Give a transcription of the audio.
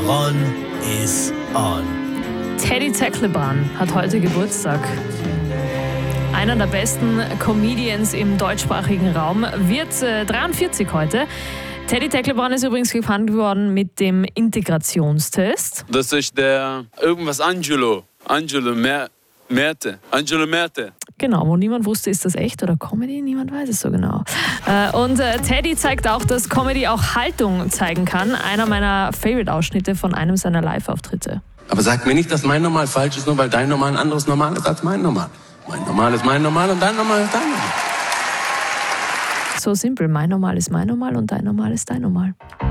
Ron is on. Teddy Tecklebrand hat heute Geburtstag. Einer der besten Comedians im deutschsprachigen Raum, wird 43 heute. Teddy Tecklebrand ist übrigens gekannt worden mit dem Integrationstest. Das ist der irgendwas Angelo Merte. Genau, wo niemand wusste, ist das echt oder Comedy, niemand weiß es so genau. Und Teddy zeigt auch, dass Comedy auch Haltung zeigen kann. Einer meiner Favorite-Ausschnitte von einem seiner Live-Auftritte. Aber sag mir nicht, dass mein Normal falsch ist, nur weil dein Normal ein anderes Normal ist als mein Normal. Mein Normal ist mein Normal und dein Normal ist dein Normal. So simpel, mein Normal ist mein Normal und dein Normal ist dein Normal.